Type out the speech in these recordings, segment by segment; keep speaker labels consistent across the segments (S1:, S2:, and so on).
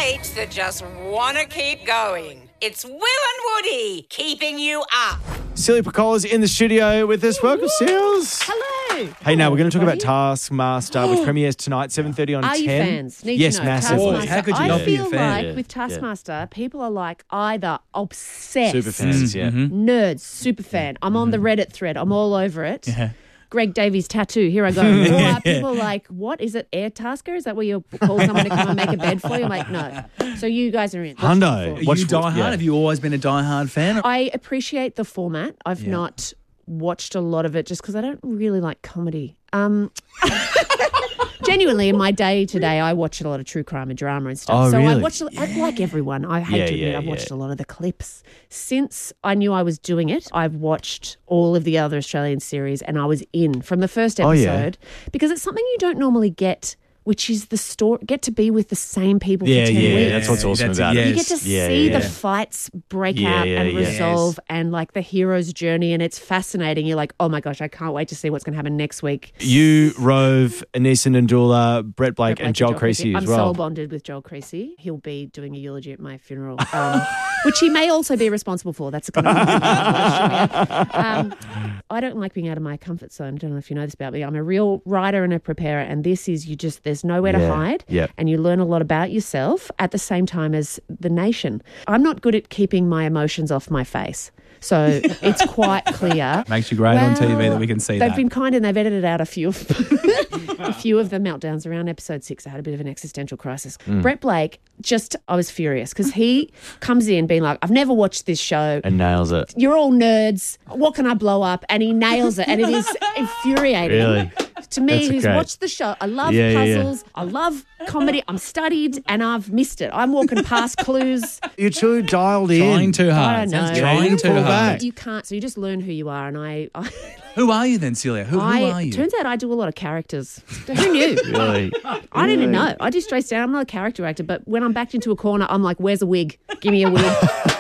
S1: mates that just want to keep going. It's Will and Woody keeping you up.
S2: Celia Piccola's in the studio with us. Welcome, Seals.
S3: Hello.
S2: Hey, now we're going to talk about Taskmaster, which premieres tonight, 7:30 on 10.
S3: Are you fans? Need
S2: yes,
S3: to know.
S2: massively.
S3: Taskmaster.
S4: How could you not be a
S3: I feel
S4: fan?
S3: like with Taskmaster, people are like either obsessed,
S2: Super fans, yeah.
S3: nerds, super fan. I'm on the Reddit thread. I'm all over it.
S4: Yeah.
S3: Greg Davies tattoo. Here I go. Or are people like, what is it? Air Tasker? Is that where you call someone to come and make a bed for you? I'm like, no. So you guys are in.
S2: Hundo.
S4: Are you Die Hard?
S2: yeah.
S4: Have you always been a Die Hard fan?
S3: I appreciate the format. I've not watched a lot of it just because I don't really like comedy. Genuinely, in my day today, I watch a lot of true crime and drama and stuff.
S2: Oh,
S3: so
S2: really?
S3: I watched, like everyone, I hate to admit, I've watched a lot of the clips. Since I knew I was doing it, I've watched all of the other Australian series and I was in from the first episode because it's something you don't normally get, which is the story, get to be with the same people for 10 weeks.
S2: That's what's awesome about
S3: You
S2: it.
S3: get to see the fights break out and resolve and like the hero's journey, and it's fascinating. You're like, oh my gosh, I can't wait to see what's going to happen next week.
S2: You, Rove, Anissa Ndula, Brett Blake, and Joel Creasy as
S3: I'm
S2: well.
S3: soul bonded with Joel Creasy. He'll be doing a eulogy at my funeral, which he may also be responsible for. That's going to I don't like being out of my comfort zone. I don't know if you know this about me. I'm a real writer and a preparer, and this is there's nowhere to hide, and you learn a lot about yourself at the same time as the nation. I'm not good at keeping my emotions off my face. So it's quite clear.
S4: Makes you great on TV that we can see that.
S3: They've been kind and they've edited out a few of the meltdowns around episode 6. I had a bit of an existential crisis. Brett Blake, I was furious because he comes in being like, I've never watched this show.
S2: And nails it.
S3: You're all nerds. What can I blow up? And he nails it. And it is infuriating.
S2: Really?
S3: To me,
S2: That's
S3: who's
S2: great.
S3: watched the show, I love puzzles. I love comedy. I'm studied and I've missed it. I'm walking past clues.
S2: You're too dialed in.
S4: Trying too hard.
S3: I don't know.
S4: Trying too
S2: Pull
S4: hard.
S2: back.
S3: You can't. So you just learn who you are. And I
S4: Who are you then, Celia? Who are you?
S3: Turns out I do a lot of characters. Who knew?
S2: Really?
S3: I didn't know. I do straight down. I'm not a character actor, but when I'm backed into a corner, I'm like, where's a wig? Give me a wig.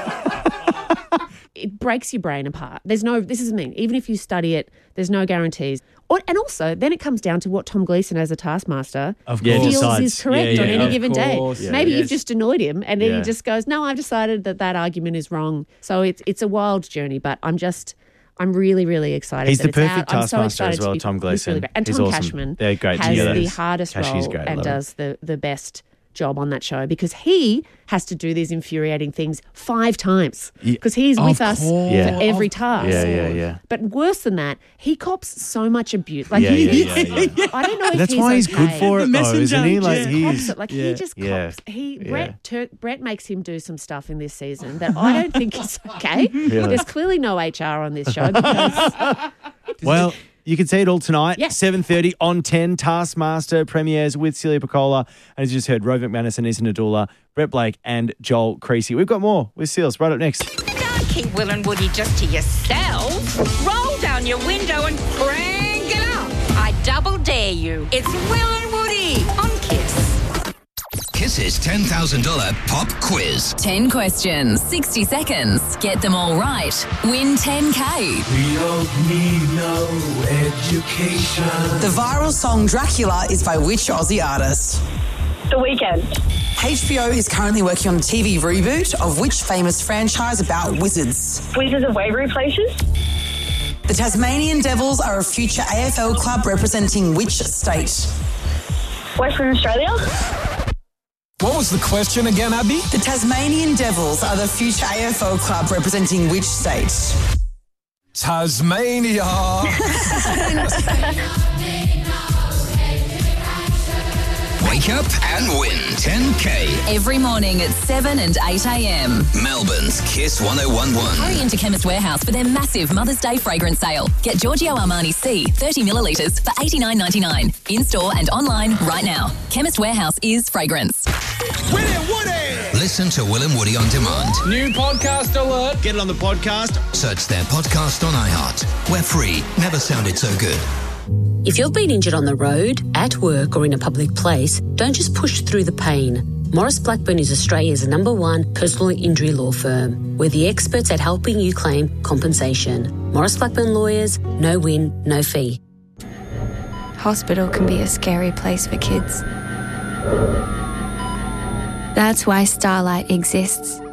S3: It breaks your brain apart. This is me. Even if you study it, there's no guarantees. And also, then it comes down to what Tom Gleeson as a Taskmaster feels is correct on any given day.
S4: Yeah,
S3: Maybe you've just annoyed him and then he just goes, no, I've decided that argument is wrong. So it's a wild journey, but I'm really, really excited.
S2: He's
S3: that
S2: the
S3: it's out.
S2: perfect
S3: I'm so
S2: Taskmaster
S3: excited
S2: as well,
S3: to be-
S2: Tom
S3: he's
S2: Gleeson.
S3: really great. And
S2: He's
S3: Tom
S2: awesome.
S3: Cashman
S2: They're great
S3: has
S2: together.
S3: the hardest
S2: Cashy's
S3: role
S2: great. I
S3: and
S2: love
S3: does the best job on that show because he has to do these infuriating things 5 times because he's with us for every task.
S2: Yeah.
S3: But worse than that, he cops so much abuse. Like
S2: Yeah.
S3: I don't know if
S2: That's
S3: he's
S2: why he's
S3: okay.
S2: good for it, though, isn't he? Like
S3: He cops
S2: he's
S3: it. Like he just cops.
S2: Yeah.
S3: Brett makes him do some stuff in this season that I don't think is okay. There's clearly no HR on this show because
S2: Well, you can see it all tonight,
S3: Yeah.
S2: 7:30 on 10. Taskmaster premieres with Celia Piccola. And as you just heard, Rove McManus, Anissa Ndula, Brett Blake and Joel Creasy. We've got more with Seals right up next.
S1: Don't keep Will and Woody just to yourself. Roll down your window and crank it up. I double dare you. It's Will and Woody on Kiss.
S5: Kiss's $10,000 pop quiz.
S6: 10 questions, 60 seconds. Get them all right. Win 10K.
S7: We don't need no education.
S8: The viral song Dracula is by which Aussie artist?
S9: The Weeknd.
S8: HBO is currently working on a TV reboot of which famous franchise about wizards?
S9: Wizards of Waverly Places.
S8: The Tasmanian Devils are a future AFL club representing which state?
S9: Western Australia.
S7: What was the question again, Abby?
S8: The Tasmanian Devils are the future AFL club representing which state?
S7: Tasmania.
S5: Wake up and win 10K.
S6: Every morning at 7 and 8 a.m.
S5: Melbourne's Kiss 1011.
S6: Hurry into Chemist Warehouse for their massive Mother's Day fragrance sale. Get Giorgio Armani C 30 millilitres for $89.99. In-store and online right now. Chemist Warehouse is fragrance.
S5: Listen to Will and Woody on demand.
S7: New podcast alert.
S2: Get it on the podcast.
S5: Search their podcast on iHeart. We're free. Never sounded so good.
S10: If you've been injured on the road, at work or in a public place, don't just push through the pain. Morris Blackburn is Australia's #1 personal injury law firm. We're the experts at helping you claim compensation. Morris Blackburn Lawyers, no win, no fee.
S11: Hospital can be a scary place for kids. That's why Starlight exists.